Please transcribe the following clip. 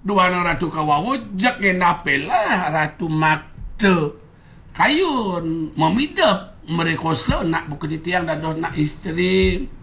dua nang ratu kawawu jak ngendapelah ratu makte kayun memidap merekosa nak buku di tiang dadoh nak isteri